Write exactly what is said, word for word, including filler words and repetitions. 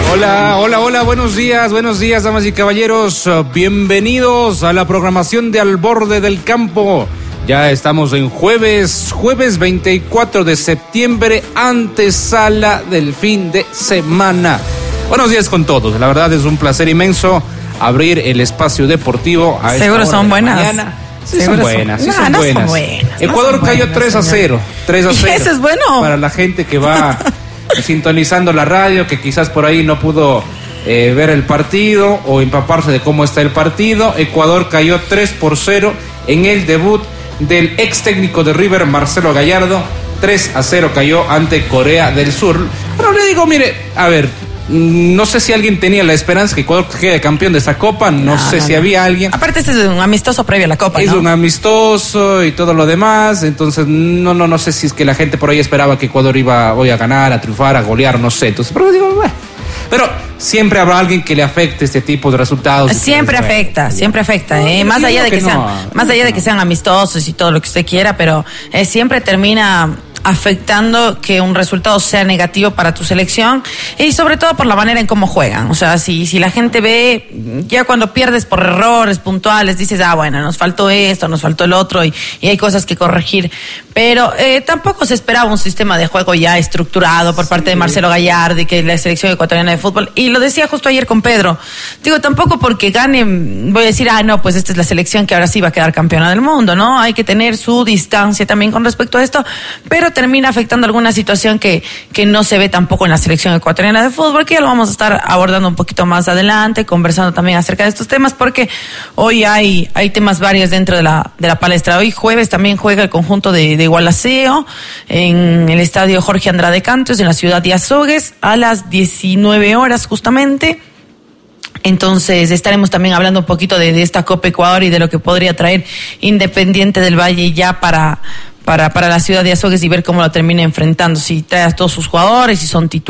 Hola, hola, hola, buenos días, buenos días, damas y caballeros. Bienvenidos a la programación de Al Borde del Campo. Ya estamos en jueves, jueves veinticuatro de septiembre, antesala del fin de semana. Buenos días con todos, la verdad es un placer inmenso abrir el espacio deportivo a esta Seguro hora son de la buenas. mañana. Sí, Seguro son buenas, son... sí No, son no buenas. son buenas. Ecuador no son cayó buenas, tres a cero. tres a cero. ¿Y eso es bueno? Para la gente que va sintonizando la radio, que quizás por ahí no pudo eh, ver el partido o empaparse de cómo está el partido. Ecuador cayó tres por cero en el debut del ex técnico de River, Marcelo Gallardo. tres a cero cayó ante Corea del Sur. Pero le digo, mire, a ver, no sé si alguien tenía la esperanza que Ecuador quede campeón de esta copa, no, no sé no, si no. había alguien. Aparte este es un amistoso previo a la copa, Es ¿no? un amistoso y todo lo demás, entonces no no no sé si es que la gente por ahí esperaba que Ecuador iba hoy a ganar, a triunfar, a golear, no sé. Entonces, pero digo, bueno. Pero siempre habrá alguien que le afecte este tipo de resultados. Siempre afecta, bueno. siempre afecta, ¿eh? No, más allá de que, que sean, no, más allá de que sean amistosos y todo lo que usted quiera, pero eh, siempre termina afectando que un resultado sea negativo para tu selección y sobre todo por la manera en cómo juegan. O sea, si, si la gente ve, ya cuando pierdes por errores puntuales, dices, ah, bueno, nos faltó esto, nos faltó el otro y, y hay cosas que corregir. Pero eh, tampoco se esperaba un sistema de juego ya estructurado por parte sí. de Marcelo Gallardo y que la selección ecuatoriana de fútbol, y lo decía justo ayer con Pedro, digo, tampoco porque gane voy a decir, ah, no, pues esta es la selección que ahora sí va a quedar campeona del mundo, ¿no? Hay que tener su distancia también con respecto a esto, pero termina afectando alguna situación que, que no se ve tampoco en la selección ecuatoriana de fútbol, que ya lo vamos a estar abordando un poquito más adelante, conversando también acerca de estos temas, porque hoy hay, hay temas varios dentro de la, de la palestra. Hoy jueves también juega el conjunto de, de Gualaceo en el estadio Jorge Andrade Cantos, en la ciudad de Azogues, a las diecinueve horas justamente. Entonces estaremos también hablando un poquito de, de esta Copa Ecuador y de lo que podría traer Independiente del Valle ya para Para, para la ciudad de Azogues y ver cómo lo termina enfrentando, si trae a todos sus jugadores, si son titulares.